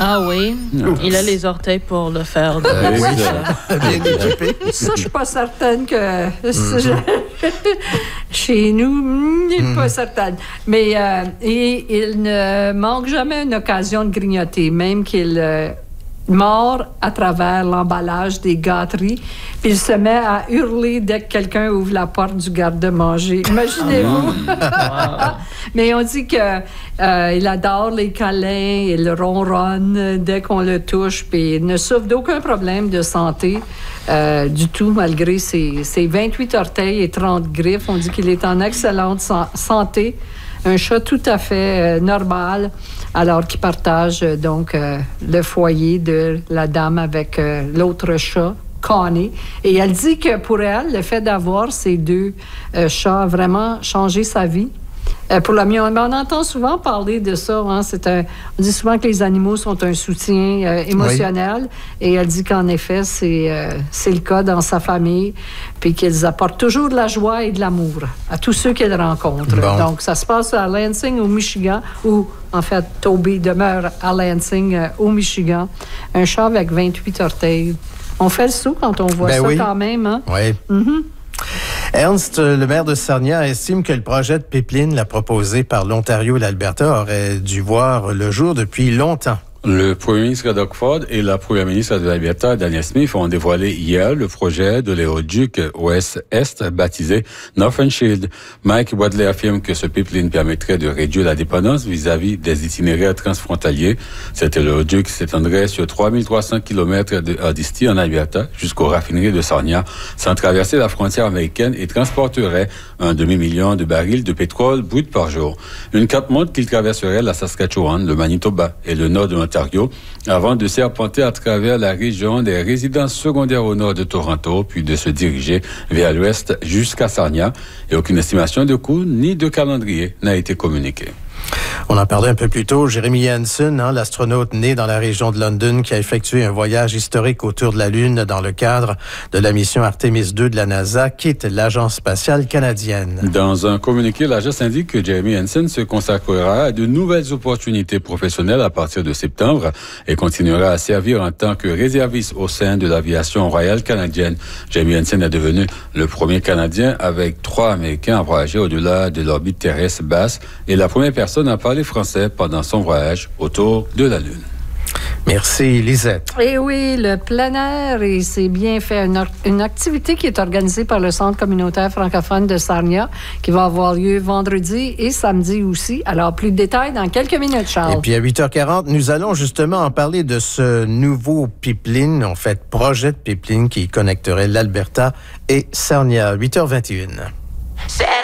Ah oui, il a les orteils pour le faire. Bien équipé. Ça, je suis pas certaine que chez nous, je suis pas certaine. Mais il ne manque jamais une occasion de grignoter, même qu'il mord à travers l'emballage des gâteries, puis il se met à hurler dès que quelqu'un ouvre la porte du garde-manger. Imaginez-vous! Mais on dit que il adore les câlins, il ronronne dès qu'on le touche, puis il ne souffre d'aucun problème de santé du tout, malgré ses 28 orteils et 30 griffes. On dit qu'il est en excellente santé. Un chat tout à fait normal, alors qu'il partage donc le foyer de la dame avec l'autre chat, Connie. Et elle dit que pour elle, le fait d'avoir ces deux chats a vraiment changé sa vie. Pour le mieux, on entend souvent parler de ça. Hein, on dit souvent que les animaux sont un soutien émotionnel. Oui. Et elle dit qu'en effet, c'est le cas dans sa famille. Puis qu'ils apportent toujours de la joie et de l'amour à tous ceux qu'elle rencontre. Bon. Donc, ça se passe à Lansing, au Michigan, où, en fait, Toby demeure à Lansing, au Michigan. Un chat avec 28 orteils. On fait le saut quand on voit ça quand même. Hein? Oui. Mm-hmm. Ernst, le maire de Sarnia, estime que le projet de pipeline proposé par l'Ontario et l'Alberta aurait dû voir le jour depuis longtemps. Le premier ministre Doug Ford et la première ministre de l'Alberta, Danielle Smith, ont dévoilé hier le projet de l'éoduc Ouest-Est baptisé Northern Shield. Mike Wadley affirme que ce pipeline permettrait de réduire la dépendance vis-à-vis des itinéraires transfrontaliers. Cet éoduc s'étendrait sur 3300 km de Hardisty en Alberta jusqu'aux raffineries de Sarnia, sans traverser la frontière américaine, et transporterait un demi-million de barils de pétrole brut par jour. Une carte montre qu'il traverserait la Saskatchewan, le Manitoba et le nord de l'Ontario avant de serpenter à travers la région des résidences secondaires au nord de Toronto, puis de se diriger vers l'ouest jusqu'à Sarnia. Et aucune estimation de coût ni de calendrier n'a été communiquée. On en parlait un peu plus tôt. Jeremy Hansen, l'astronaute né dans la région de London, qui a effectué un voyage historique autour de la Lune dans le cadre de la mission Artemis 2 de la NASA, quitte l'Agence spatiale canadienne. Dans un communiqué, l'agence indique que Jeremy Hansen se consacrera à de nouvelles opportunités professionnelles à partir de septembre et continuera à servir en tant que réserviste au sein de l'aviation royale canadienne. Jeremy Hansen est devenu le premier Canadien avec 3 Américains à voyager au-delà de l'orbite terrestre basse et la première personne à parler français pendant son voyage autour de la Lune. Merci, Lisette. Et oui, le plein air, et c'est bien fait. Une activité qui est organisée par le Centre communautaire francophone de Sarnia, qui va avoir lieu vendredi et samedi aussi. Alors, plus de détails dans quelques minutes, Charles. Et puis, à 8h40, nous allons justement en parler de ce nouveau pipeline, en fait, projet de pipeline qui connecterait l'Alberta et Sarnia. 8h21.